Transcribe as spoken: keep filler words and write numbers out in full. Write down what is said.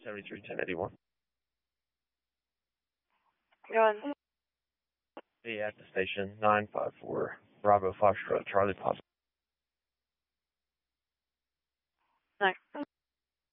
seventy-three ten eighty-one. Go on. Be at the station, nine five four, Bravo Foxtrot, Charlie Papa. No.